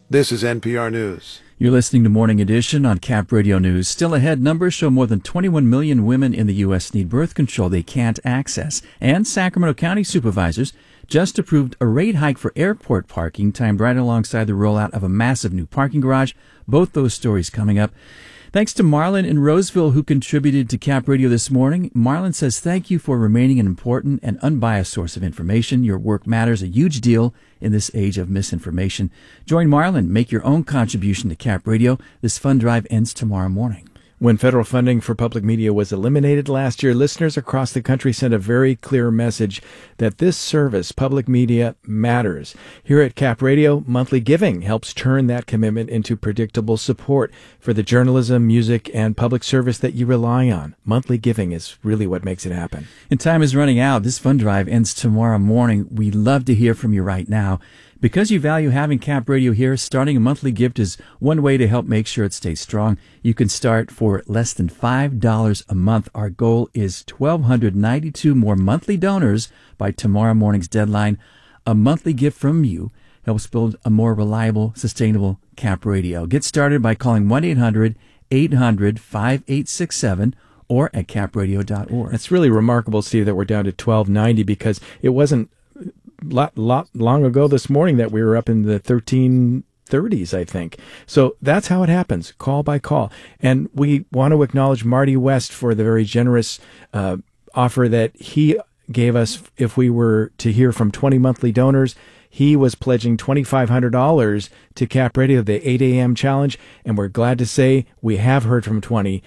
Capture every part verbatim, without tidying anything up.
This is N P R News. You're listening to Morning Edition on Cap Radio News. Still ahead, numbers show more than twenty-one million women in the U S need birth control they can't access. And Sacramento County supervisors just approved a rate hike for airport parking, timed right alongside the rollout of a massive new parking garage. Both those stories coming up. Thanks to Marlon in Roseville, who contributed to Cap Radio this morning. Marlon says, thank you for remaining an important and unbiased source of information. Your work matters a huge deal in this age of misinformation. Join Marlon. Make your own contribution to Cap Radio. This fund drive ends tomorrow morning. When federal funding for public media was eliminated last year, listeners across the country sent a very clear message that this service, public media, matters. Here at Cap Radio, monthly giving helps turn that commitment into predictable support for the journalism, music, and public service that you rely on. Monthly giving is really what makes it happen. And time is running out. This fund drive ends tomorrow morning. We'd love to hear from you right now. Because you value having Cap Radio here, starting a monthly gift is one way to help make sure it stays strong. You can start for less than five dollars a month. Our goal is one thousand two hundred ninety-two more monthly donors by tomorrow morning's deadline. A monthly gift from you helps build a more reliable, sustainable Cap Radio. Get started by calling one eight hundred eight hundred five eight six seven or at cap radio dot org. It's really remarkable, Steve, that we're down to twelve ninety because it wasn't lot, lot long ago this morning that we were up in the thirteen thirties, I think. So that's how it happens, call by call. And we want to acknowledge Marty West for the very generous uh, offer that he gave us if we were to hear from twenty monthly donors. He was pledging twenty-five hundred dollars to Cap Radio, the eight a.m. challenge, and we're glad to say we have heard from twenty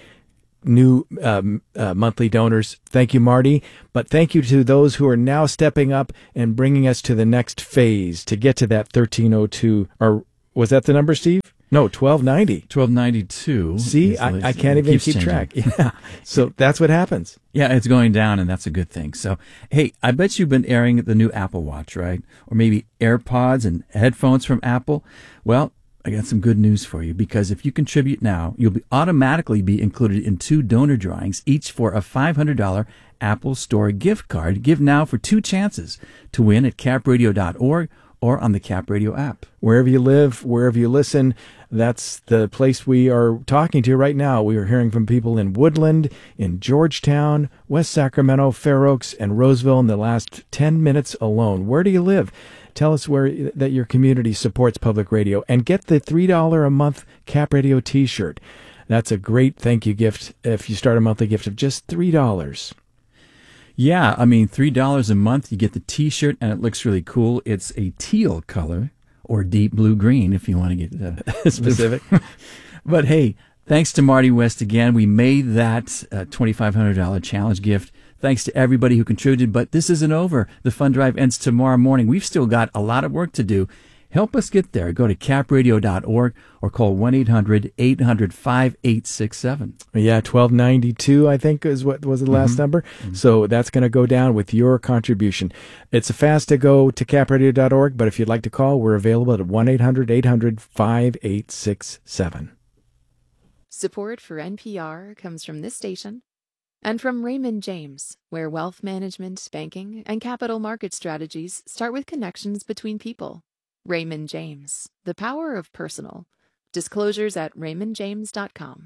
new um, uh, monthly donors. Thank you, Marty. But thank you to those who are now stepping up and bringing us to the next phase to get to that thirteen oh two. Or was that the number, Steve? No, twelve ninety. twelve ninety-two. See, I, I can't even keep changing. track. Yeah. So that's what happens. Yeah, it's going down, and that's a good thing. So, hey, I bet you've been airing the new Apple Watch, right? Or maybe AirPods and headphones from Apple. Well, I got some good news for you, because if you contribute now, you'll be automatically be included in two donor drawings, each for a five hundred dollars Apple Store gift card. Give now for two chances to win at cap radio dot org or on the Cap Radio app. Wherever you live, wherever you listen, that's the place we are talking to right now. We are hearing from people in Woodland, in Georgetown, West Sacramento, Fair Oaks, and Roseville in the last ten minutes alone. Where do you live? Tell us where that your community supports public radio, and get the three dollars a month Cap Radio t-shirt. That's a great thank you gift if you start a monthly gift of just three dollars. Yeah, I mean, three dollars a month, you get the t-shirt, and it looks really cool. It's a teal color, or deep blue-green if you want to get uh, specific. But hey, thanks to Marty West again. We made that uh, twenty-five hundred dollars challenge gift. Thanks to everybody who contributed, but this isn't over. The fund drive ends tomorrow morning. We've still got a lot of work to do. Help us get there. Go to cap radio dot org or call one eight hundred eight hundred five eight six seven. Yeah, twelve ninety-two, I think, is what was the last mm-hmm. number. Mm-hmm. So that's going to go down with your contribution. It's fast to go to cap radio dot org, but if you'd like to call, we're available at one eight hundred eight hundred five eight six seven. Support for N P R comes from this station and from Raymond James, where wealth management, banking, and capital market strategies start with connections between people. Raymond James, the power of personal. Disclosures at raymond james dot com.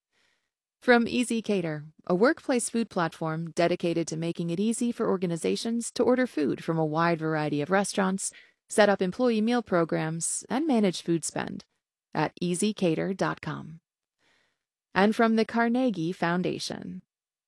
From Easy Cater, a workplace food platform dedicated to making it easy for organizations to order food from a wide variety of restaurants, set up employee meal programs, and manage food spend at easy cater dot com. And from the Carnegie Foundation.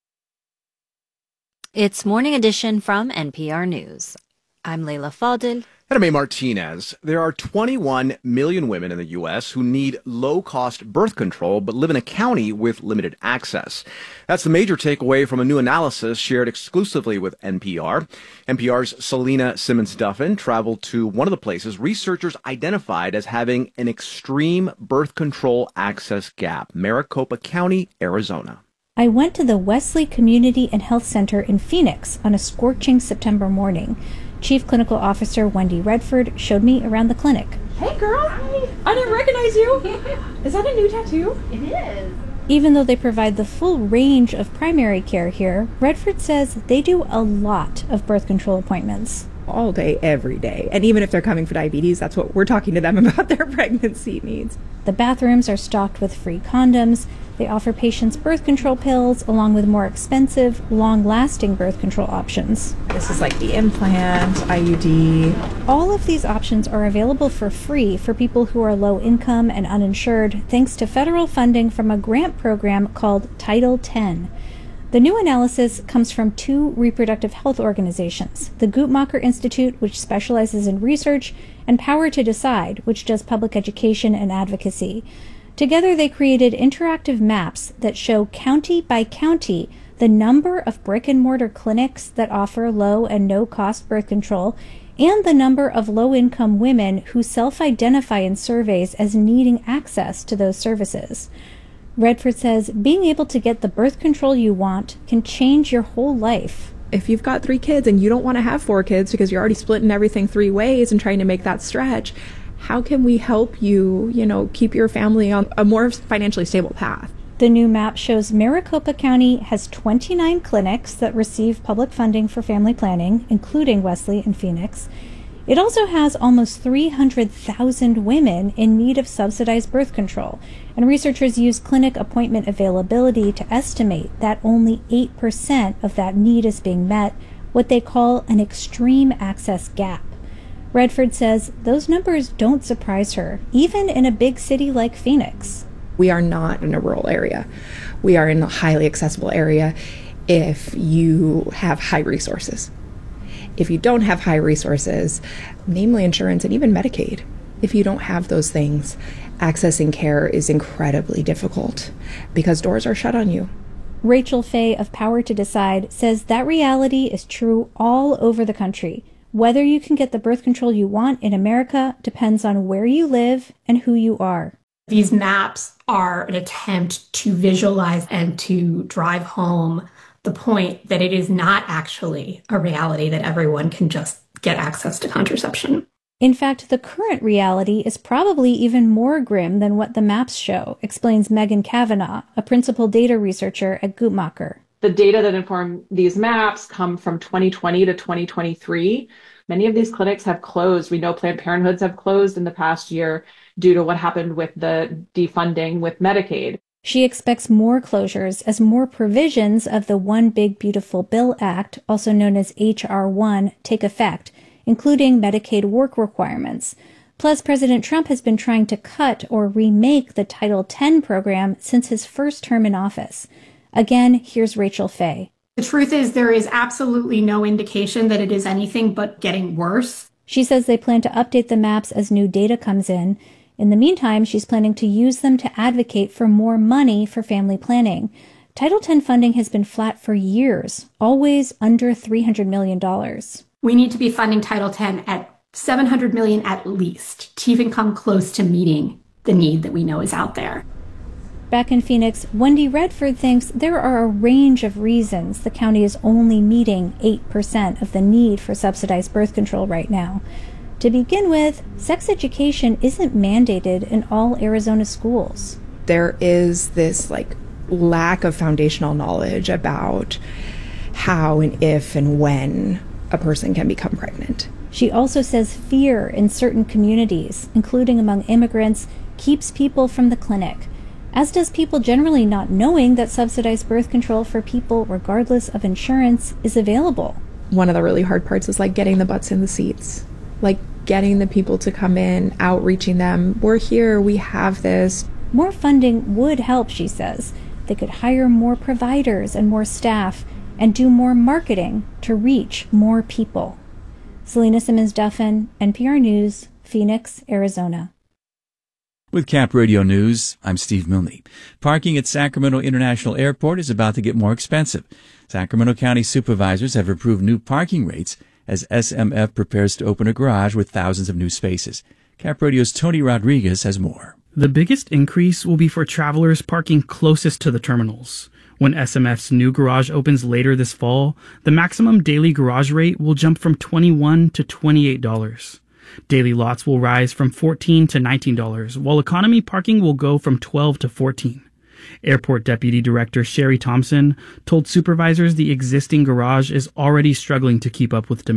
It's Morning Edition from N P R News. I'm Leila Fadel. And I'm A. Martinez. There are twenty-one million women in the U S who need low-cost birth control but live in a county with limited access. That's the major takeaway from a new analysis shared exclusively with N P R. N P R's Selena Simmons-Duffin traveled to one of the places researchers identified as having an extreme birth control access gap, Maricopa County, Arizona. I went to the Wesley Community and Health Center in Phoenix on a scorching September morning. Chief Clinical Officer Wendy Redford showed me around the clinic. Hey girl, Hi. I didn't recognize you. Is that a new tattoo? It is. Even though they provide the full range of primary care here, Redford says they do a lot of birth control appointments. all day, every day. And even if they're coming for diabetes, that's what we're talking to them about their pregnancy needs. The bathrooms are stocked with free condoms. They offer patients birth control pills along with more expensive, long-lasting birth control options. This is like the implant, I U D. All of these options are available for free for people who are low income and uninsured, thanks to federal funding from a grant program called Title ten. The new analysis comes from two reproductive health organizations, the Guttmacher Institute, which specializes in research, and Power to Decide, which does public education and advocacy. Together, they created interactive maps that show county by county the number of brick-and-mortar clinics that offer low and no-cost birth control and the number of low-income women who self-identify in surveys as needing access to those services. Redford says being able to get the birth control you want can change your whole life. If you've got three kids and you don't want to have four kids because you're already splitting everything three ways and trying to make that stretch, how can we help you, you know, keep your family on a more financially stable path? The new map shows Maricopa County has twenty-nine clinics that receive public funding for family planning, including Wesley and Phoenix. It also has almost three hundred thousand women in need of subsidized birth control, and researchers use clinic appointment availability to estimate that only eight percent of that need is being met, what they call an extreme access gap. Redford says those numbers don't surprise her, even in a big city like Phoenix. We are not in a rural area. We are in a highly accessible area if you have high resources. If you don't have high resources, namely insurance and even Medicaid, if you don't have those things, accessing care is incredibly difficult because doors are shut on you. Rachel Fay of Power to Decide says that reality is true all over the country. Whether you can get the birth control you want in America depends on where you live and who you are. These maps are an attempt to visualize and to drive home the point that it is not actually a reality that everyone can just get access to contraception. In fact, the current reality is probably even more grim than what the maps show, explains Megan Kavanaugh, a principal data researcher at Guttmacher. The data that inform these maps come from twenty twenty to twenty twenty-three. Many of these clinics have closed. We know Planned Parenthoods have closed in the past year due to what happened with the defunding with Medicaid. She expects more closures as more provisions of the One Big Beautiful Bill Act, also known as H R one, take effect, including Medicaid work requirements. Plus, President Trump has been trying to cut or remake the Title ten program since his first term in office. Again, here's Rachel Fay. The truth is there is absolutely no indication that it is anything but getting worse. She says they plan to update the maps as new data comes in. In the meantime, she's planning to use them to advocate for more money for family planning. Title ten funding has been flat for years, always under three hundred million dollars. We need to be funding Title ten at seven hundred million dollars at least to even come close to meeting the need that we know is out there. Back in Phoenix, Wendy Redford thinks there are a range of reasons the county is only meeting eight percent of the need for subsidized birth control right now. To begin with, sex education isn't mandated in all Arizona schools. There is this like lack of foundational knowledge about how and if and when a person can become pregnant. She also says fear in certain communities, including among immigrants, keeps people from the clinic, as does people generally not knowing that subsidized birth control for people, regardless of insurance, is available. One of the really hard parts is like getting the butts in the seats, like getting the people to come in, outreaching them. We're here, we have this. More funding would help, she says. They could hire more providers and more staff and do more marketing to reach more people. Selena Simmons-Duffin, N P R News, Phoenix, Arizona. With Cap Radio News, I'm Steve Milne. Parking at Sacramento International Airport is about to get more expensive. Sacramento County supervisors have approved new parking rates as S M F prepares to open a garage with thousands of new spaces. Cap Radio's Tony Rodriguez has more. The biggest increase will be for travelers parking closest to the terminals. When S M F's new garage opens later this fall, the maximum daily garage rate will jump from twenty-one dollars to twenty-eight dollars. Daily lots will rise from fourteen dollars to nineteen dollars, while economy parking will go from twelve dollars to fourteen dollars. Airport Deputy Director Sherry Thompson told supervisors the existing garage is already struggling to keep up with demand.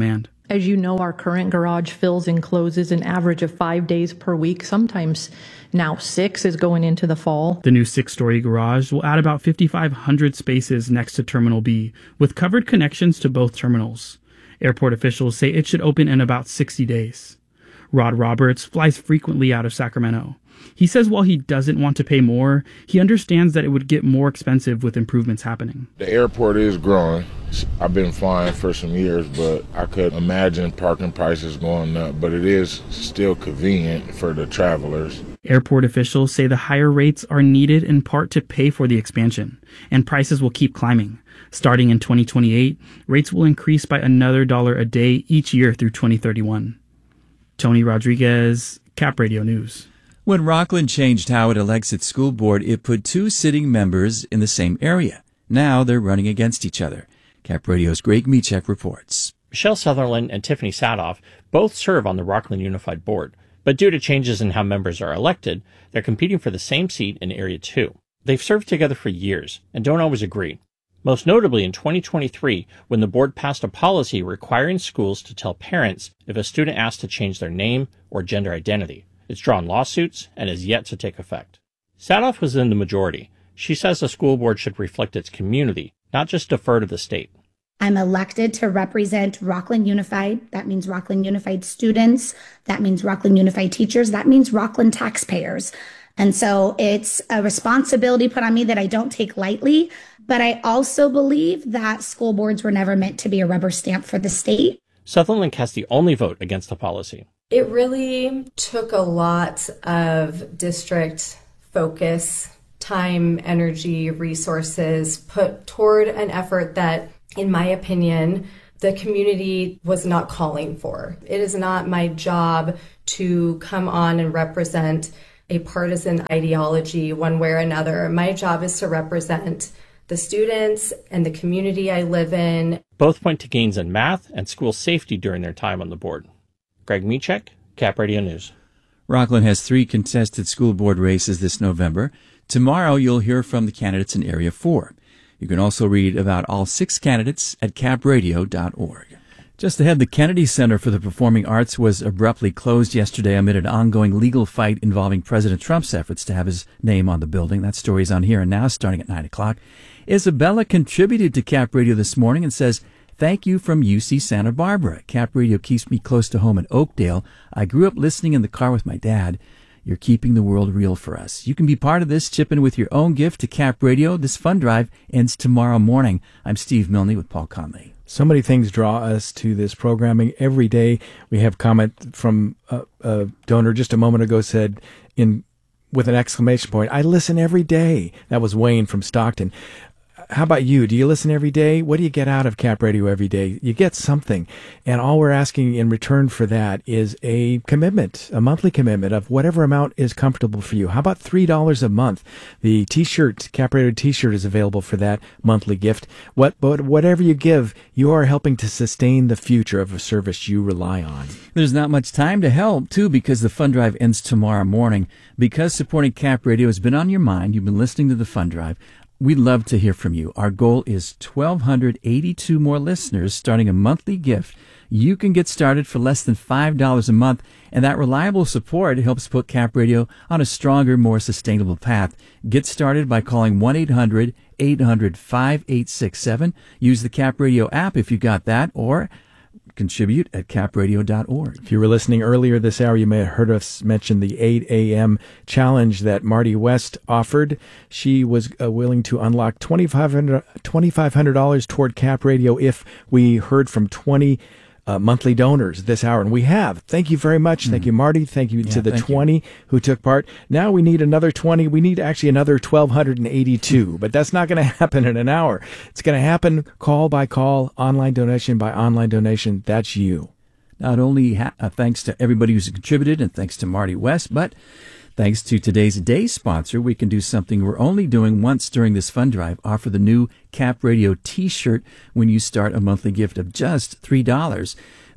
As you know, our current garage fills and closes an average of five days per week. Sometimes now six is going into the fall. The new six-story garage will add about fifty-five hundred spaces next to Terminal B, with covered connections to both terminals. Airport officials say it should open in about sixty days. Rod Roberts flies frequently out of Sacramento. He says while he doesn't want to pay more, he understands that it would get more expensive with improvements happening. The airport is growing. I've been flying for some years, but I could imagine parking prices going up, but it is still convenient for the travelers. Airport officials say the higher rates are needed in part to pay for the expansion, and prices will keep climbing. Starting in twenty twenty-eight, rates will increase by another dollar a day each year through twenty thirty-one. Tony Rodriguez, Cap Radio News. When Rockland changed how it elects its school board, it put two sitting members in the same area. Now they're running against each other. Cap Radio's Greg Michek reports. Michelle Sutherland and Tiffany Sadoff both serve on the Rockland Unified Board, but due to changes in how members are elected, they're competing for the same seat in Area two. They've served together for years and don't always agree. Most notably in twenty twenty-three, when the board passed a policy requiring schools to tell parents if a student asked to change their name or gender identity. It's drawn lawsuits and is yet to take effect. Sadoff was in the majority. She says the school board should reflect its community, not just defer to the state. I'm elected to represent Rockland Unified. That means Rockland Unified students. That means Rockland Unified teachers. That means Rockland taxpayers. And so it's a responsibility put on me that I don't take lightly. But I also believe that school boards were never meant to be a rubber stamp for the state. Sutherland cast the only vote against the policy. It really took a lot of district focus, time, energy, resources put toward an effort that, in my opinion, the community was not calling for. It is not my job to come on and represent a partisan ideology one way or another. My job is to represent the students and the community I live in. Both point to gains in math and school safety during their time on the board. Greg Michek, Cap Radio News. Rockland has three contested school board races this November. Tomorrow you'll hear from the candidates in Area four. You can also read about all six candidates at cap radio dot org. Just ahead, the Kennedy Center for the Performing Arts was abruptly closed yesterday amid an ongoing legal fight involving President Trump's efforts to have his name on the building. That story is on Here and Now starting at nine o'clock. Isabella contributed to Cap Radio this morning and says, "Thank you from U C Santa Barbara. Cap Radio keeps me close to home in Oakdale. I grew up listening in the car with my dad. You're keeping the world real for us." You can be part of this. Chip in with your own gift to Cap Radio. This fund drive ends tomorrow morning. I'm Steve Milne with Paul Conley. So many things draw us to this programming every day. We have comment from a, a donor just a moment ago said in with an exclamation point, "I listen every day." That was Wayne from Stockton. How about you? Do you listen every day? What do you get out of Cap Radio every day? You get something. And all we're asking in return for that is a commitment, a monthly commitment of whatever amount is comfortable for you. How about three dollars a month? The t-shirt, Cap Radio t-shirt is available for that monthly gift. What, but whatever you give, you are helping to sustain the future of a service you rely on. There's not much time to help, too, because the fund drive ends tomorrow morning. Because supporting Cap Radio has been on your mind, you've been listening to the fund drive, we'd love to hear from you. Our goal is one thousand two hundred eighty-two more listeners starting a monthly gift. You can get started for less than five dollars a month, and that reliable support helps put Cap Radio on a stronger, more sustainable path. Get started by calling one eight hundred eight hundred five eight six seven. Use the Cap Radio app if you got that, or contribute at cap radio dot org. If you were listening earlier this hour, you may have heard us mention the eight a.m. challenge that Marty West offered. She was uh, willing to unlock twenty-five hundred dollars toward Cap Radio if we heard from twenty uh, monthly donors this hour. And we have. Thank you very much. Mm. Thank you, Marty. Thank you yeah, to the twenty you. who took part. Now we need another twenty. We need actually another one thousand two hundred eighty-two, but that's not going to happen in an hour. It's going to happen call by call, online donation by online donation. That's you. Not only ha- uh, thanks to everybody who's contributed and thanks to Marty West, but thanks to today's day sponsor, we can do something we're only doing once during this fund drive. Offer the new Cap Radio t-shirt when you start a monthly gift of just three dollars.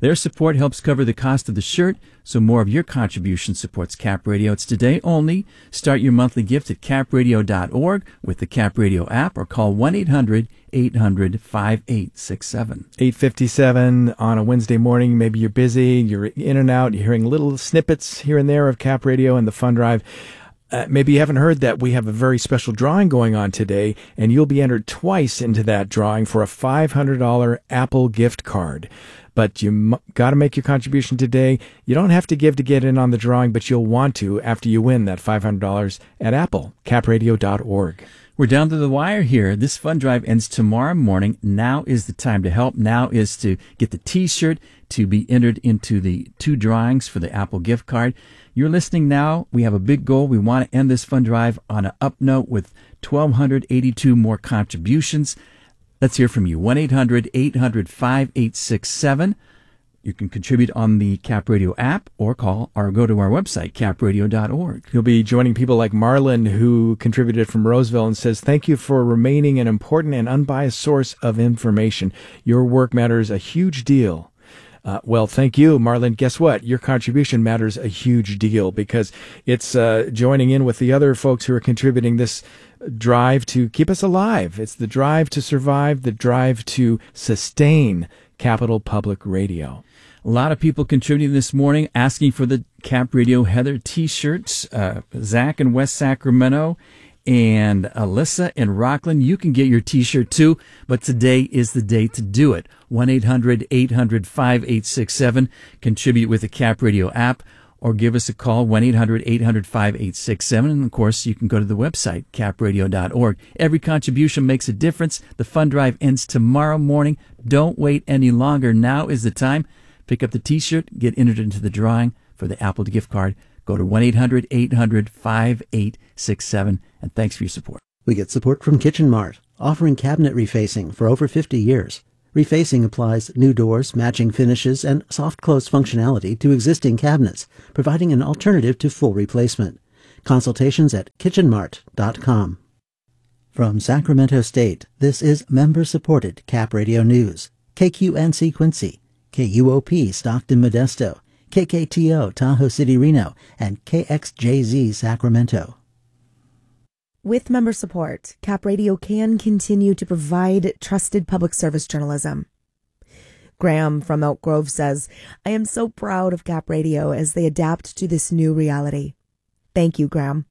Their support helps cover the cost of the shirt, so more of your contribution supports Cap Radio. It's today only. Start your monthly gift at cap radio dot org with the Cap Radio app or call one eight hundred eight hundred five eight six seven. eight fifty-seven on a Wednesday morning. Maybe you're busy, you're in and out, you're hearing little snippets here and there of Cap Radio and the Fund Drive. Uh, maybe you haven't heard that we have a very special drawing going on today, and you'll be entered twice into that drawing for a five hundred dollars Apple gift card. But you m- got to make your contribution today. You don't have to give to get in on the drawing, but you'll want to after you win that five hundred dollars at Apple, cap radio dot org. We're down to the wire here. This fund drive ends tomorrow morning. Now is the time to help. Now is to get the T-shirt to be entered into the two drawings for the Apple gift card. You're listening now. We have a big goal. We want to end this fund drive on an up note with one thousand two hundred eighty-two more contributions. Let's hear from you. one eight hundred eight hundred five eight six seven. You can contribute on the Cap Radio app or call or go to our website, cap radio dot org. You'll be joining people like Marlon, who contributed from Roseville and says, thank you for remaining an important and unbiased source of information. Your work matters a huge deal. Uh, well, thank you, Marlon. Guess what? Your contribution matters a huge deal because it's uh, joining in with the other folks who are contributing this drive to keep us alive. It's the drive to survive, the drive to sustain Capital Public Radio. A lot of people contributing this morning, asking for the Cap Radio Heather T-shirts. Uh, Zach in West Sacramento and Alyssa in Rockland. You can get your T-shirt too, but today is the day to do it. one eight hundred eight hundred five eight six seven. Contribute with the Cap Radio app or give us a call, one eight hundred eight hundred five eight six seven. And of course, you can go to the website, cap radio dot org. Every contribution makes a difference. The fund drive ends tomorrow morning. Don't wait any longer. Now is the time. Pick up the T-shirt, get entered into the drawing for the Apple gift card. Go to one eight hundred eight hundred five eight six seven, and thanks for your support. We get support from Kitchen Mart, offering cabinet refacing for over fifty years. Refacing applies new doors, matching finishes, and soft close functionality to existing cabinets, providing an alternative to full replacement. Consultations at kitchen mart dot com. From Sacramento State, this is member-supported Cap Radio News. K Q N C Quincy, K U O P Stockton Modesto, K K T O Tahoe City Reno, and K X J Z Sacramento. With member support, Cap Radio can continue to provide trusted public service journalism. Graham from Elk Grove says, I am so proud of Cap Radio as they adapt to this new reality. Thank you, Graham.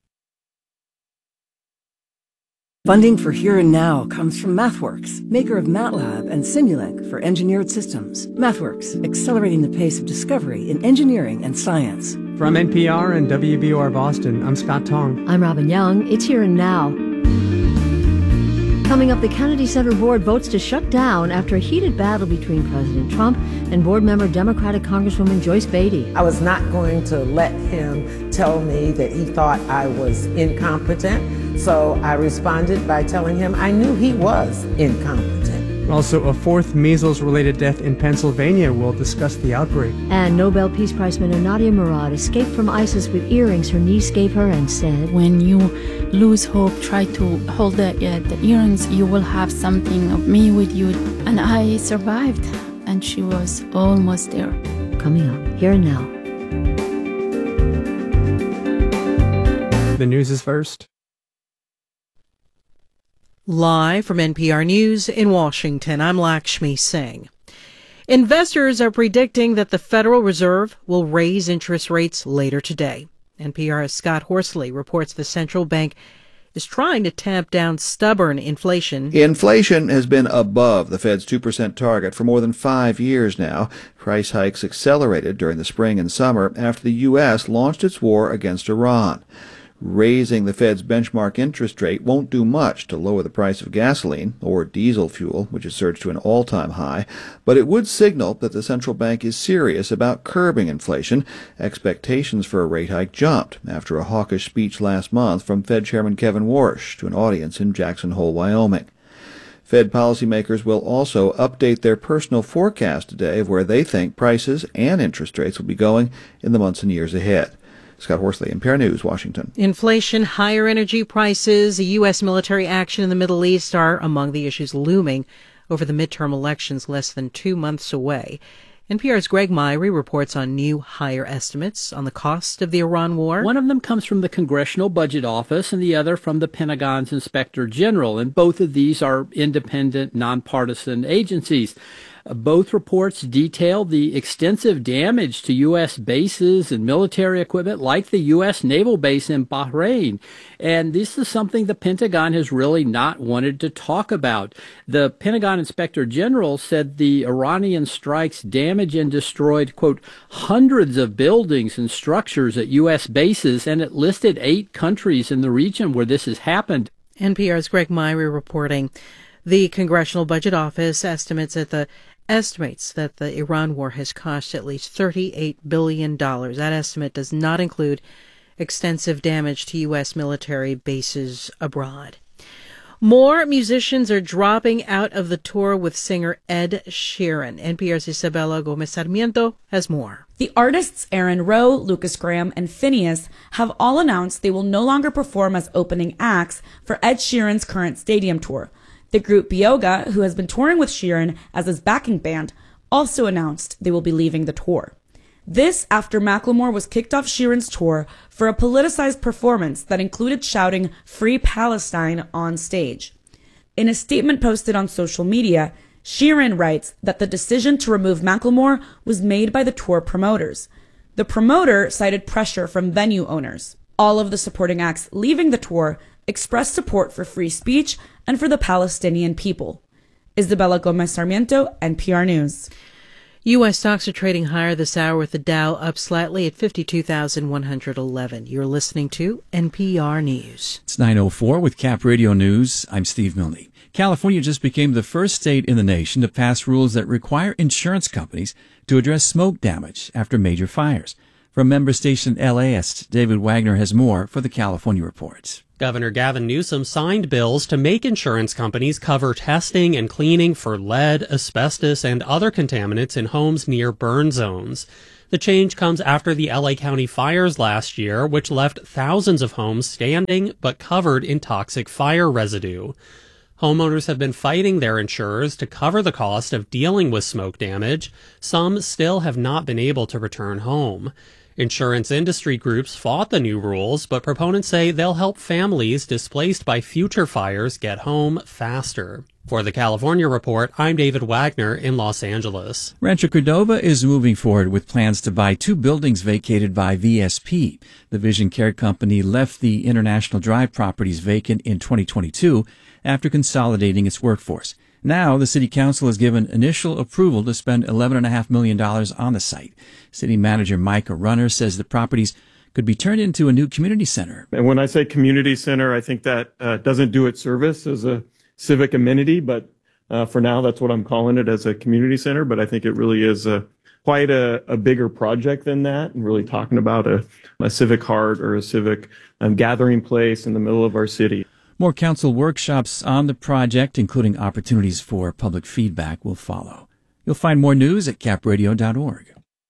Funding for Here and Now comes from MathWorks, maker of MATLAB and Simulink for engineered systems. MathWorks, accelerating the pace of discovery in engineering and science. From N P R and W B O R Boston, I'm Scott Tong. I'm Robin Young. It's Here and Now. Coming up, the Kennedy Center Board votes to shut down after a heated battle between President Trump and board member Democratic Congresswoman Joyce Beatty. I was not going to let him tell me that he thought I was incompetent, so I responded by telling him I knew he was incompetent. Also, a fourth measles-related death in Pennsylvania. We'll discuss the outbreak. And Nobel Peace Prize winner Nadia Murad escaped from ISIS with earrings her niece gave her and said, when you lose hope, try to hold the, uh, the earrings. You will have something of me with you. And I survived, and she was almost there. Coming up, Here and Now. The news is first. Live from N P R News in Washington, I'm Lakshmi Singh. Investors are predicting that the Federal Reserve will raise interest rates later today. N P R's Scott Horsley reports the central bank is trying to tamp down stubborn inflation. Inflation has been above the Fed's two percent target for more than five years now. Price hikes accelerated during the spring and summer after the U S launched its war against Iran. Raising the Fed's benchmark interest rate won't do much to lower the price of gasoline or diesel fuel, which has surged to an all-time high, but it would signal that the central bank is serious about curbing inflation. Expectations for a rate hike jumped after a hawkish speech last month from Fed Chairman Kevin Warsh to an audience in Jackson Hole, Wyoming. Fed policymakers will also update their personal forecast today of where they think prices and interest rates will be going in the months and years ahead. Scott Horsley, N P R News, Washington. Inflation, higher energy prices, U S military action in the Middle East are among the issues looming over the midterm elections less than two months away. N P R's Greg Myrie reports on new higher estimates on the cost of the Iran war. One of them comes from the Congressional Budget Office and the other from the Pentagon's Inspector General, and both of these are independent, nonpartisan agencies. Both reports detail the extensive damage to U S bases and military equipment like the U S naval base in Bahrain. And this is something the Pentagon has really not wanted to talk about. The Pentagon Inspector General said the Iranian strikes damaged and destroyed, quote, hundreds of buildings and structures at U S bases, and it listed eight countries in the region where this has happened. N P R's Greg Myrie reporting. The Congressional Budget Office estimates that the estimates that the Iran war has cost at least thirty-eight billion dollars. That estimate does not include extensive damage to U S military bases abroad. More musicians are dropping out of the tour with singer Ed Sheeran. N P R's Isabella Gomez Sarmiento has more. The artists Aaron Rowe, Lucas Graham, and Phineas have all announced they will no longer perform as opening acts for Ed Sheeran's current stadium tour. The group Bioga, who has been touring with Sheeran as his backing band, also announced they will be leaving the tour. This after Macklemore was kicked off Sheeran's tour for a politicized performance that included shouting "Free Palestine" on stage. In a statement posted on social media, Sheeran writes that the decision to remove Macklemore was made by the tour promoters. The promoter cited pressure from venue owners. All of the supporting acts leaving the tour expressed support for free speech and for the Palestinian people. Isabella Gomez Sarmiento, N P R News. U S stocks are trading higher this hour with the Dow up slightly at fifty-two thousand one hundred eleven. You're listening to N P R News. It's nine oh four with Cap Radio News. I'm Steve Milne. California just became the first state in the nation to pass rules that require insurance companies to address smoke damage after major fires. From member station L A S, David Wagner has more for the California Report. Governor Gavin Newsom signed bills to make insurance companies cover testing and cleaning for lead, asbestos, and other contaminants in homes near burn zones. The change comes after the L A County fires last year, which left thousands of homes standing but covered in toxic fire residue. Homeowners have been fighting their insurers to cover the cost of dealing with smoke damage. Some still have not been able to return home. Insurance industry groups fought the new rules, but proponents say they'll help families displaced by future fires get home faster. For the California Report, I'm David Wagner in Los Angeles. Rancho Cordova is moving forward with plans to buy two buildings vacated by V S P. The Vision Care Company left the International Drive properties vacant in twenty twenty-two after consolidating its workforce. Now, the City Council has given initial approval to spend eleven point five million dollars on the site. City Manager Micah Runner says the properties could be turned into a new community center. And when I say community center, I think that uh, doesn't do it service as a civic amenity, but uh, for now, that's what I'm calling it, as a community center. But I think it really is a, quite a, a bigger project than that, and really talking about a, a civic heart or a civic um, gathering place in the middle of our city. More council workshops on the project, including opportunities for public feedback, will follow. You'll find more news at cap radio dot org.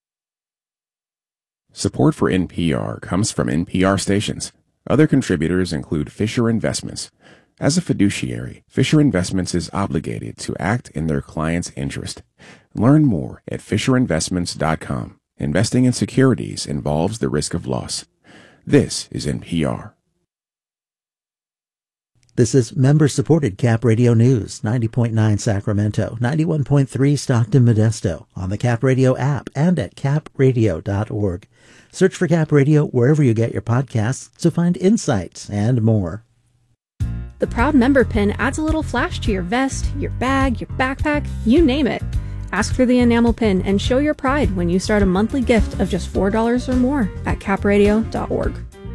Support for N P R comes from N P R stations. Other contributors include Fisher Investments. As a fiduciary, Fisher Investments is obligated to act in their client's interest. Learn more at fisher investments dot com. Investing in securities involves the risk of loss. This is N P R. This is member-supported Cap Radio News, ninety point nine Sacramento, ninety-one point three Stockton Modesto, on the Cap Radio app and at cap radio dot org. Search for Cap Radio wherever you get your podcasts to find insights and more. The Proud Member Pin adds a little flash to your vest, your bag, your backpack, you name it. Ask for the enamel pin and show your pride when you start a monthly gift of just four dollars or more at cap radio dot org.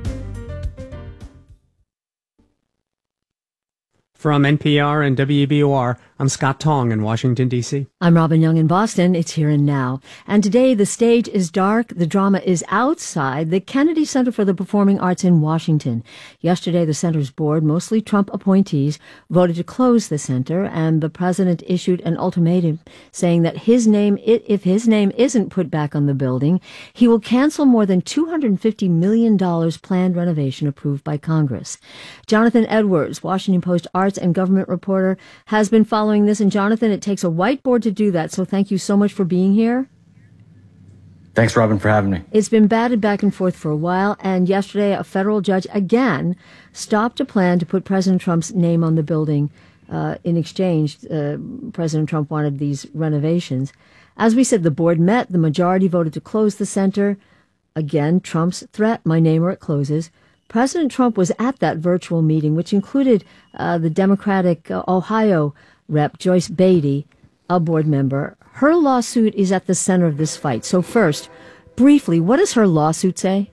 From N P R and W B O R, I'm Scott Tong in Washington, D C I'm Robin Young in Boston. It's Here and Now. And today the stage is dark. The drama is outside the Kennedy Center for the Performing Arts in Washington. Yesterday, the center's board, mostly Trump appointees, voted to close the center, and the president issued an ultimatum saying that his name, if his name isn't put back on the building, he will cancel more than two hundred fifty million dollars planned renovation approved by Congress. Jonathan Edwards, Washington Post arts and government reporter, has been following this. And Jonathan, it takes a whiteboard to do that, so thank you so much for being here. Thanks, Robin, for having me. It's been batted back and forth for a while, and yesterday a federal judge again stopped a plan to put President Trump's name on the building. Uh, in exchange, uh, President Trump wanted these renovations. As we said, the board met. The majority voted to close the center. Again, Trump's threat, my name or it closes. President Trump was at that virtual meeting, which included uh, the Democratic uh, Ohio rep, Joyce Beatty, a board member. Her lawsuit is at the center of this fight. So first, briefly, what does her lawsuit say?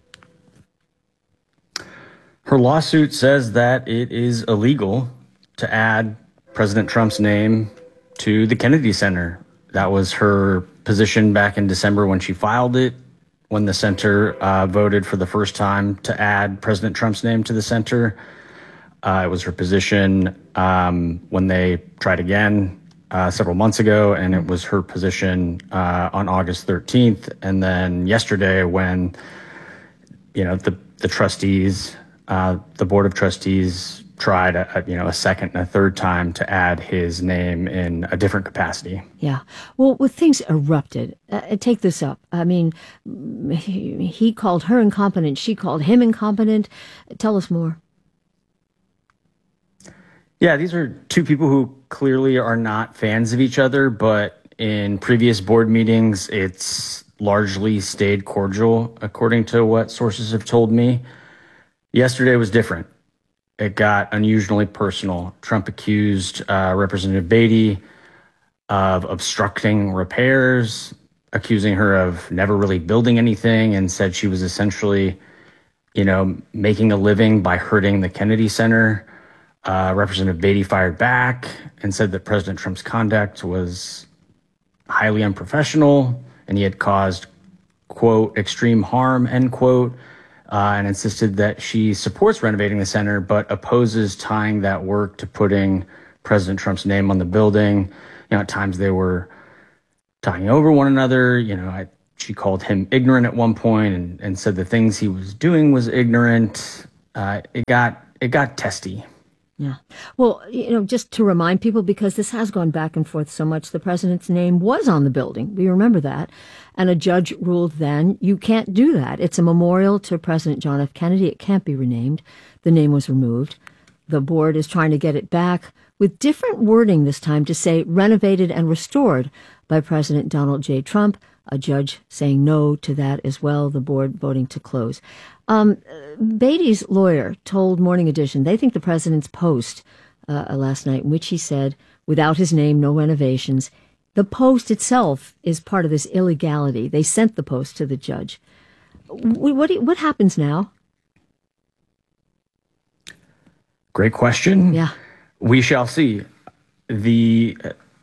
Her lawsuit says that it is illegal to add President Trump's name to the Kennedy Center. That was her position back in December when she filed it, when the center uh, voted for the first time to add President Trump's name to the center. Uh, it was her position um, when they tried again uh, several months ago, and it was her position uh, on August thirteenth. And then yesterday when, you know, the, the trustees, uh, the board of trustees tried, a, you know, a second and a third time to add his name in a different capacity. Yeah. Well, when things erupted, uh, take this up. I mean, he, he called her incompetent. She called him incompetent. Tell us more. Yeah, these are two people who clearly are not fans of each other, but in previous board meetings, it's largely stayed cordial, according to what sources have told me. Yesterday was different. It got unusually personal. Trump accused uh, Representative Beatty of obstructing repairs, accusing her of never really building anything, and said she was essentially, you know, making a living by hurting the Kennedy Center. Uh, Representative Beatty fired back and said that President Trump's conduct was highly unprofessional and he had caused, quote, extreme harm, end quote, uh, and insisted that she supports renovating the center but opposes tying that work to putting President Trump's name on the building. You know, at times they were talking over one another. You know, I, she called him ignorant at one point and, and said the things he was doing was ignorant. Uh, it got it got testy. Yeah. Well, you know, just to remind people, because this has gone back and forth so much, the president's name was on the building. We remember that. And a judge ruled then, you can't do that. It's a memorial to President John F. Kennedy. It can't be renamed. The name was removed. The board is trying to get it back with different wording this time to say renovated and restored by President Donald J. Trump. A judge saying no to that as well, the board voting to close. Um, Beatty's lawyer told Morning Edition they think the president's post uh, last night, in which he said, without his name, no renovations, the post itself is part of this illegality. They sent the post to the judge. What, what, what happens now? Great question. Yeah. We shall see. The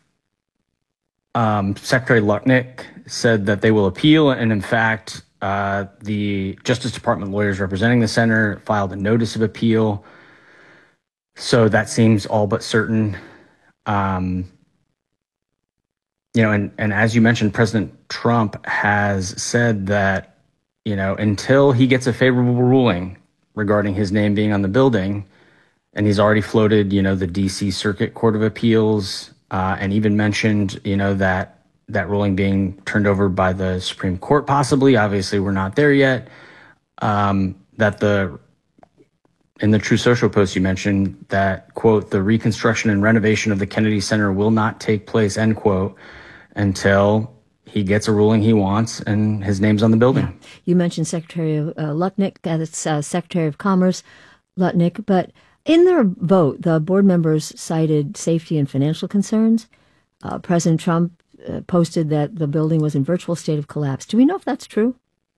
um, Secretary Lutnick said that they will appeal, and in fact, uh, the Justice Department lawyers representing the center filed a notice of appeal. So that seems all but certain. Um, you know, and, and as you mentioned, President Trump has said that, you know, until he gets a favorable ruling regarding his name being on the building, and he's already floated, you know, the D C Circuit Court of Appeals, uh, and even mentioned, you know, that that ruling being turned over by the Supreme Court, possibly. Obviously, we're not there yet. Um, that the, in the True Social post you mentioned that, quote, the reconstruction and renovation of the Kennedy Center will not take place, end quote, until he gets a ruling he wants and his name's on the building. Yeah. You mentioned Secretary of uh, Lutnick, that's uh, Secretary of Commerce Lutnick, but in their vote, the board members cited safety and financial concerns. Uh, President Trump uh, posted that the building was in virtual state of collapse. Do we know if that's true?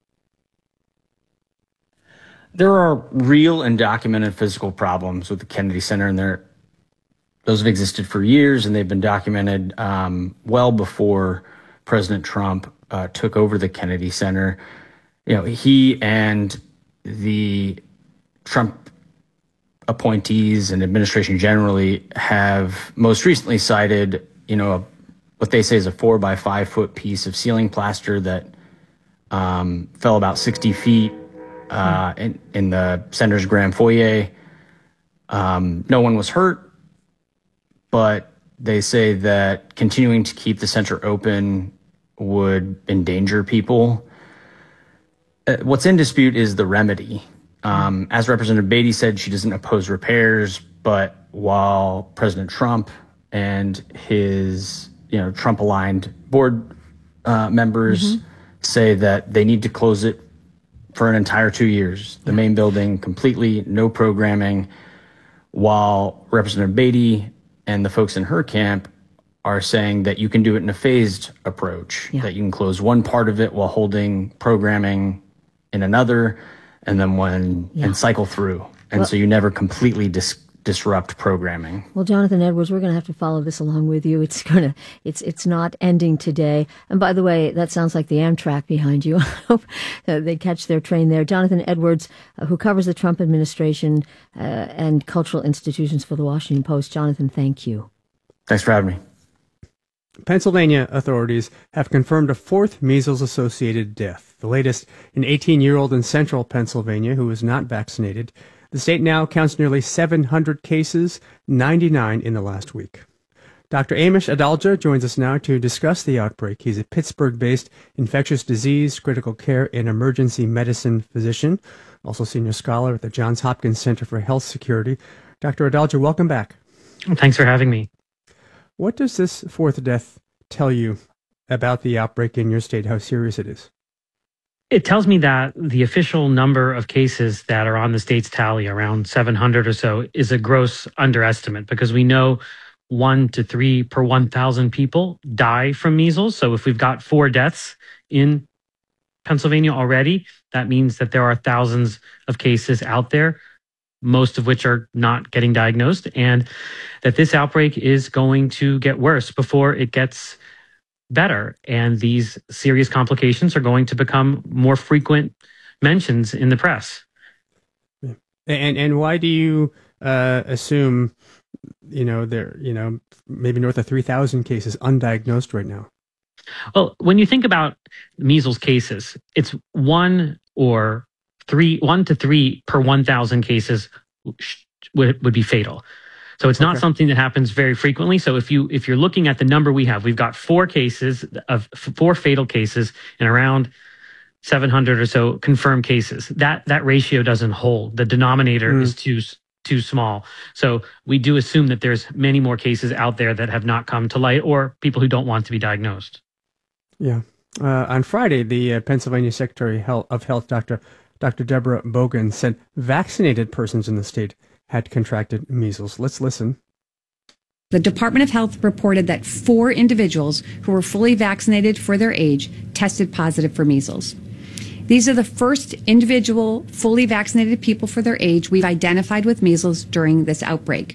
There are real and documented physical problems with the Kennedy Center, and they're, those have existed for years, and they've been documented um, well before President Trump uh, took over the Kennedy Center. You know, he and the Trump appointees and administration generally have most recently cited, you know, a, what they say is a four by five foot piece of ceiling plaster that um, fell about sixty feet uh, in, in the center's grand foyer. Um, no one was hurt, but they say that continuing to keep the center open would endanger people. Uh, what's in dispute is the remedy. Um, as Representative Beatty said, she doesn't oppose repairs, but while President Trump and his, you know, Trump-aligned board uh, members mm-hmm. say that they need to close it for an entire two years, the main building completely, no programming, while Representative Beatty and the folks in her camp are saying that you can do it in a phased approach, yeah. that you can close one part of it while holding programming in another, and then when yeah. and cycle through. And well, so you never completely dis- disrupt programming. Well, Jonathan Edwards, we're going to have to follow this along with you. It's going to, it's, it's not ending today. And by the way, that sounds like the Amtrak behind you. I hope they catch their train there. Jonathan Edwards, uh, who covers the Trump administration uh, and cultural institutions for the Washington Post. Jonathan, thank you. Thanks for having me. Pennsylvania authorities have confirmed a fourth measles-associated death, the latest an eighteen-year-old in central Pennsylvania who is not vaccinated. The state now counts nearly seven hundred cases, ninety-nine in the last week. Doctor Amish Adalja joins us now to discuss the outbreak. He's a Pittsburgh-based infectious disease, critical care, and emergency medicine physician, also senior scholar at the Johns Hopkins Center for Health Security. Doctor Adalja, welcome back. Thanks for having me. What does this fourth death tell you about the outbreak in your state, how serious it is? It tells me that the official number of cases that are on the state's tally, around seven hundred or so, is a gross underestimate, because we know one to three per one thousand people die from measles. So if we've got four deaths in Pennsylvania already, that means that there are thousands of cases out there, most of which are not getting diagnosed, and that this outbreak is going to get worse before it gets better. And these serious complications are going to become more frequent mentions in the press. And and why do you uh, assume, you know, there, you know, maybe north of three thousand cases undiagnosed right now? Well, when you think about measles cases, it's one or three, one to three per one thousand cases would, would be fatal. So it's not okay. something that happens very frequently. So if you, if you're looking at the number we have, we've got four cases of four fatal cases and around seven hundred or so confirmed cases. That, that ratio doesn't hold. The denominator mm. is too, too small. So we do assume that there's many more cases out there that have not come to light, or people who don't want to be diagnosed. Yeah. Uh, on Friday, the uh, Pennsylvania Secretary of Health, Dr. Doctor Deborah Bogan, said vaccinated persons in the state had contracted measles. Let's listen. The Department of Health reported that four individuals who were fully vaccinated for their age tested positive for measles. These are the first individual fully vaccinated people for their age we've identified with measles during this outbreak.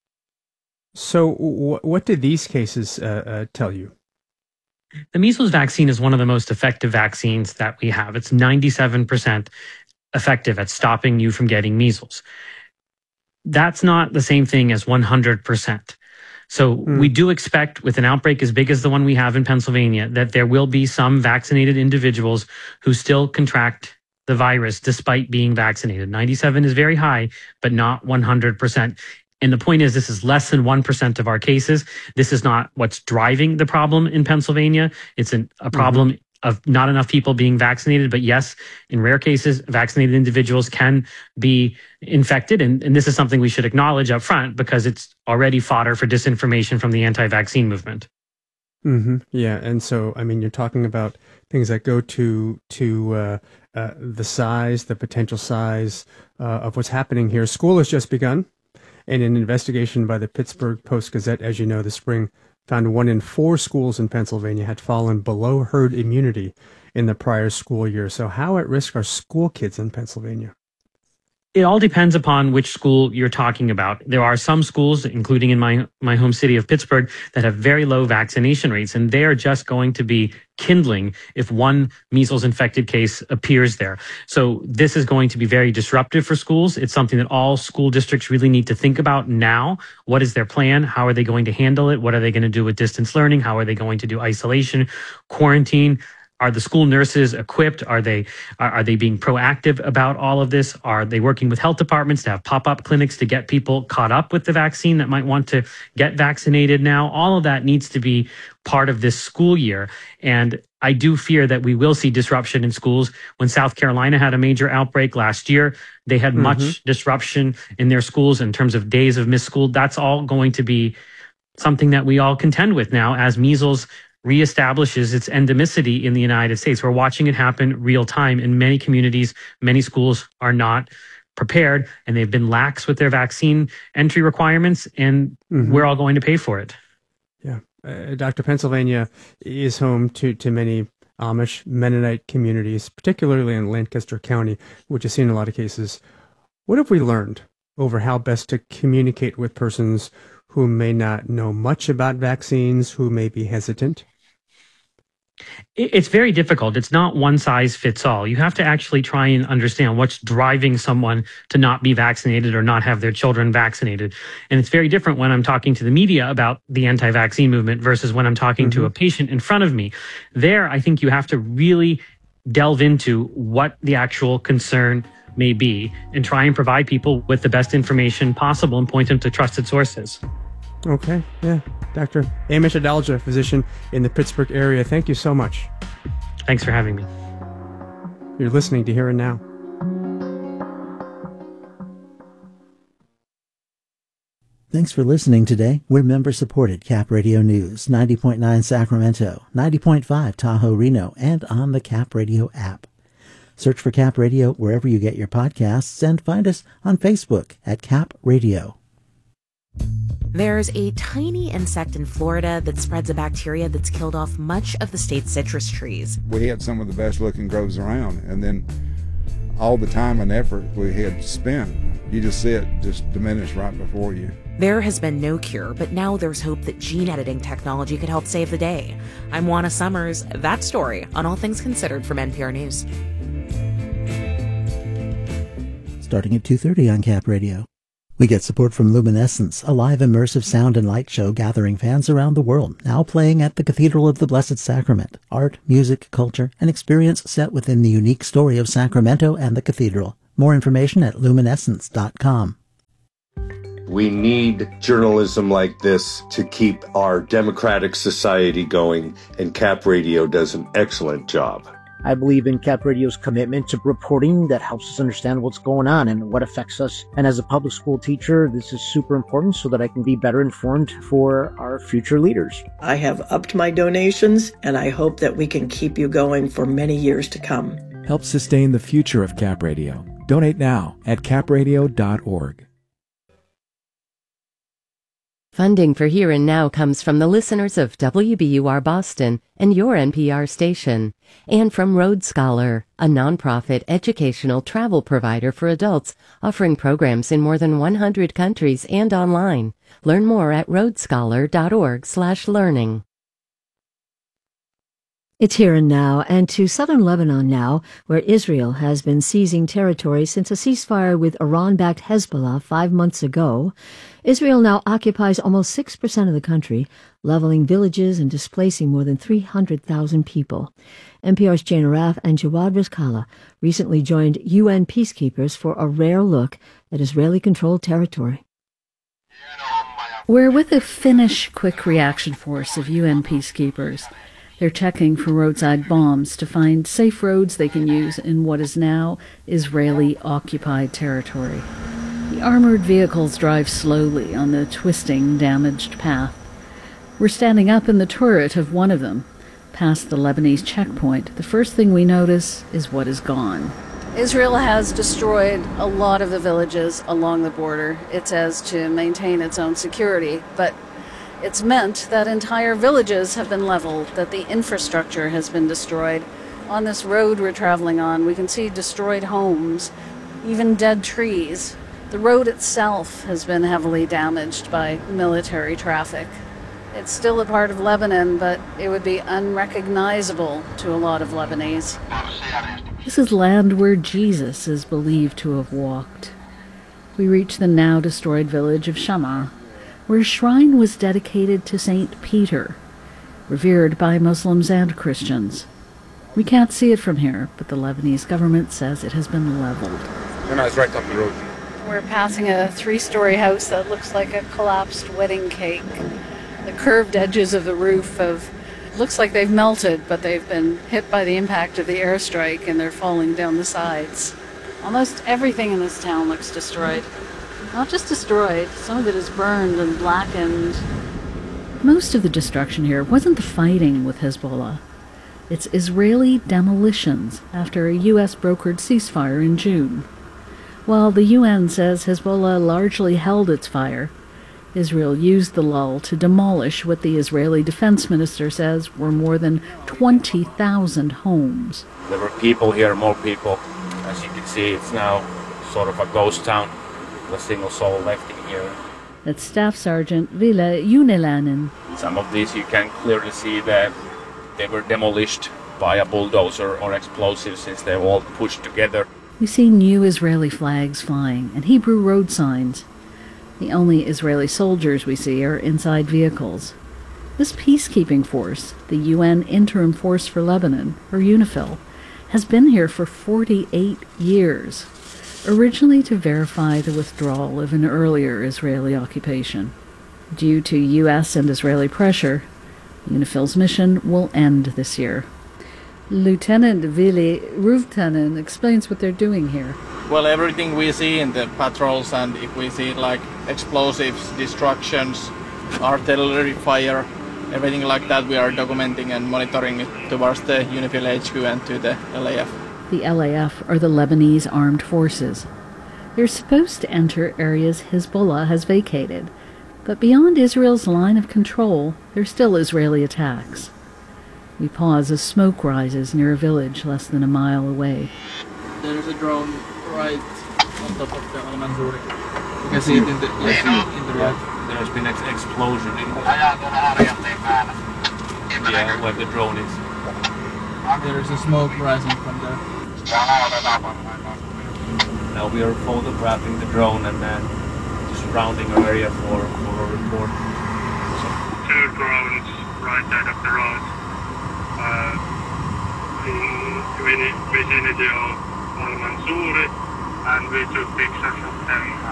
So w- what did these cases uh, uh, tell you? The measles vaccine is one of the most effective vaccines that we have. It's ninety-seven percent effective at stopping you from getting measles. That's not the same thing as one hundred percent. So mm. we do expect, with an outbreak as big as the one we have in Pennsylvania, that there will be some vaccinated individuals who still contract the virus despite being vaccinated. ninety-seven is very high, but not one hundred percent. And the point is, this is less than one percent of our cases. This is not what's driving the problem in Pennsylvania. It's an, a problem mm-hmm. of not enough people being vaccinated. But yes, in rare cases, vaccinated individuals can be infected. And, and this is something we should acknowledge up front, because it's already fodder for disinformation from the anti-vaccine movement. Mm-hmm. Yeah. And so, I mean, you're talking about things that go to to uh, uh, the size, the potential size uh, of what's happening here. School has just begun. And an investigation by the Pittsburgh Post-Gazette, as you know, this spring, found one in four schools in Pennsylvania had fallen below herd immunity in the prior school year. So how at risk are school kids in Pennsylvania? It all depends upon which school you're talking about. There are some schools, including in my, my home city of Pittsburgh, that have very low vaccination rates, and they are just going to be kindling if one measles infected case appears there. So this is going to be very disruptive for schools. It's something that all school districts really need to think about now. What is their plan? How are they going to handle it? What are they going to do with distance learning? How are they going to do isolation, quarantine? Are the school nurses equipped? Are they are, are they being proactive about all of this? Are they working with health departments to have pop-up clinics to get people caught up with the vaccine that might want to get vaccinated now? All of that needs to be part of this school year. And I do fear that we will see disruption in schools. When South Carolina had a major outbreak last year, they had mm-hmm. much disruption in their schools in terms of days of missed school. That's all going to be something that we all contend with now as measles reestablishes its endemicity in the United States. We're watching it happen real time in many communities. Many schools are not prepared, and they've been lax with their vaccine entry requirements, and mm-hmm. we're all going to pay for it. Yeah. Uh, Doctor Pennsylvania is home to, to many Amish Mennonite communities, particularly in Lancaster County, which has seen a lot of cases. What have we learned over how best to communicate with persons who may not know much about vaccines, who may be hesitant? It's very difficult. It's not one size fits all. You have to actually try and understand what's driving someone to not be vaccinated or not have their children vaccinated. And it's very different when I'm talking to the media about the anti-vaccine movement versus when I'm talking mm-hmm. to a patient in front of me. There, I think you have to really delve into what the actual concern may be and try and provide people with the best information possible and point them to trusted sources. Okay, yeah. Doctor Amish Adalja, physician in the Pittsburgh area, thank you so much. Thanks for having me. You're listening to Here and Now. Thanks for listening today. We're member-supported Cap Radio News, ninety point nine Sacramento, ninety point five Tahoe Reno, and on the Cap Radio app. Search for Cap Radio wherever you get your podcasts and find us on Facebook at Cap Radio. There's a tiny insect in Florida that spreads a bacteria that's killed off much of the state's citrus trees. We had some of the best looking groves around, and then all the time and effort we had spent, you just see it just diminish right before you. There has been no cure, but now there's hope that gene editing technology could help save the day. I'm Juana Summers. That story on All Things Considered from N P R News. Starting at two thirty on Cap Radio. We get support from Luminescence, a live immersive sound and light show gathering fans around the world, now playing at the Cathedral of the Blessed Sacrament. Art, music, culture, and experience set within the unique story of Sacramento and the cathedral. More information at luminescence dot com. We need journalism like this to keep our democratic society going, and Cap Radio does an excellent job. I believe in Cap Radio's commitment to reporting that helps us understand what's going on and what affects us. And as a public school teacher, this is super important so that I can be better informed for our future leaders. I have upped my donations, and I hope that we can keep you going for many years to come. Help sustain the future of Cap Radio. Donate now at cap radio dot org. Funding for Here and Now comes from the listeners of W B U R Boston and your N P R station, and from Road Scholar, a nonprofit educational travel provider for adults offering programs in more than one hundred countries and online. Learn more at road scholar dot org slash learning. It's Here and Now, and to southern Lebanon now, where Israel has been seizing territory since a ceasefire with Iran-backed Hezbollah five months ago. Israel now occupies almost six percent of the country, leveling villages and displacing more than three hundred thousand people. N P R's Jane Araf and Jawad Rizkallah recently joined U N peacekeepers for a rare look at Israeli-controlled territory. We're with the Finnish Quick Reaction Force of U N peacekeepers. They're checking for roadside bombs to find safe roads they can use in what is now Israeli-occupied territory. The armored vehicles drive slowly on the twisting, damaged path. We're standing up in the turret of one of them. Past the Lebanese checkpoint, the first thing we notice is what is gone. Israel has destroyed a lot of the villages along the border. It says to maintain its own security, but it's meant that entire villages have been leveled, that the infrastructure has been destroyed. On this road we're traveling on, we can see destroyed homes, even dead trees. The road itself has been heavily damaged by military traffic. It's still a part of Lebanon, but it would be unrecognizable to a lot of Lebanese. This is land where Jesus is believed to have walked. We reach the now destroyed village of Shammah, where a shrine was dedicated to Saint Peter, revered by Muslims and Christians. We can't see it from here, but the Lebanese government says it has been leveled. No, no, it's right up the road. We're passing a three-story house that looks like a collapsed wedding cake. The curved edges of the roof have looks like they've melted, but they've been hit by the impact of the airstrike and they're falling down the sides. Almost everything in this town looks destroyed. Not just destroyed, some of it is burned and blackened. Most of the destruction here wasn't the fighting with Hezbollah. It's Israeli demolitions after a U S brokered ceasefire in June. While the U N says Hezbollah largely held its fire, Israel used the lull to demolish what the Israeli defense minister says were more than twenty thousand homes. There were people here, more people. As you can see, it's now sort of a ghost town. A single soul left in here. That's Staff Sergeant Ville Unilainen. Some of these you can clearly see that they were demolished by a bulldozer or explosives since they were all pushed together. We see new Israeli flags flying and Hebrew road signs. The only Israeli soldiers we see are inside vehicles. This peacekeeping force, the U N Interim Force for Lebanon, or UNIFIL, has been here for forty-eight years, originally to verify the withdrawal of an earlier Israeli occupation. Due to U S and Israeli pressure, UNIFIL's mission will end this year. Lieutenant Vili Ruvtanen explains what they're doing here. Well, everything we see in the patrols, and if we see like explosives, destructions, artillery fire, everything like that, we are documenting and monitoring it towards the UNIFIL H Q and to the L A F. The L A F are the Lebanese armed forces. They're supposed to enter areas Hezbollah has vacated, but beyond Israel's line of control, there's still Israeli attacks. We pause as smoke rises near a village less than a mile away. There's a drone right on top of the Al Mansouri. You can see it in the, yes, in the right. There's been an explosion in the, yeah, where the drone is. There is a smoke rising from there. Now we are photographing the drone and then surrounding our area for, for a report. So. Two drones right side of the road. Uh, in the vicinity of Al Mansouri, and we took pictures of them